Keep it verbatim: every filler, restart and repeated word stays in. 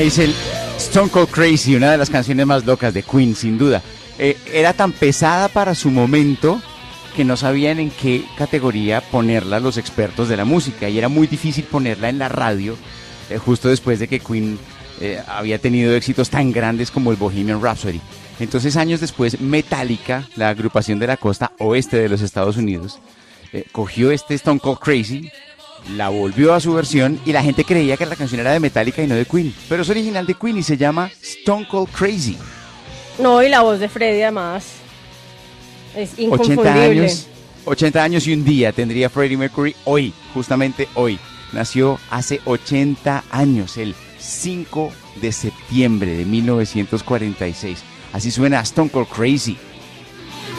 Hazel, Stone Cold Crazy, una de las canciones más locas de Queen, sin duda. Eh, era tan pesada para su momento que no sabían en qué categoría ponerla los expertos de la música, y era muy difícil ponerla en la radio, eh, justo después de que Queen eh, había tenido éxitos tan grandes como el Bohemian Rhapsody. Entonces, años después, Metallica, la agrupación de la costa oeste de los Estados Unidos, eh, cogió este Stone Cold Crazy, la volvió a su versión, y la gente creía que la canción era de Metallica y no de Queen, pero es original de Queen y se llama Stone Cold Crazy. No, y la voz de Freddie además es inconfundible. ochenta años, ochenta años y un día tendría Freddie Mercury hoy, justamente hoy. Nació hace ochenta años, el cinco de septiembre de mil novecientos cuarenta y seis. Así suena Stone Cold Crazy.